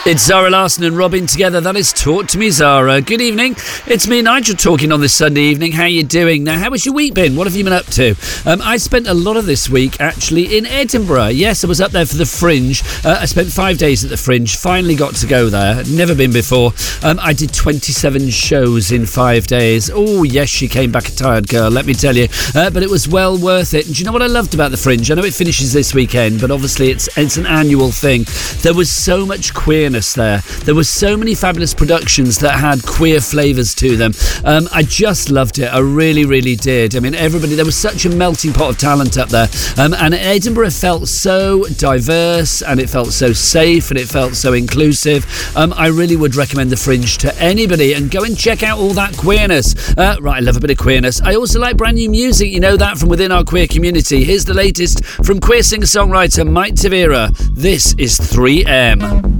It's Zara Larsson and Robin together. That is Talk to Me, Zara. Good evening. It's me, Nigel, talking on this Sunday evening. How you doing? Now, how has your week been? What have you been up to? I spent a lot of this week actually in Edinburgh. Yes, I was up there for the Fringe. I spent 5 days at the Fringe. Finally got to go there. Never been before. I did 27 shows in 5 days. Oh, yes, she came back a tired girl, let me tell you. But it was well worth it. And do you know what I loved about the Fringe? I know it finishes this weekend, but obviously it's an annual thing. There was so much queerness there. There were so many fabulous productions that had queer flavours to them. I just loved it. I really, really did. I mean, there was such a melting pot of talent up there. And Edinburgh felt so diverse, and it felt so safe, and it felt so inclusive. I really would recommend the Fringe to anybody, and go and check out all that queerness. Right, I love a bit of queerness. I also like brand new music. You know that from within our queer community. Here's the latest from queer singer-songwriter Mike Tavira. This is 3M.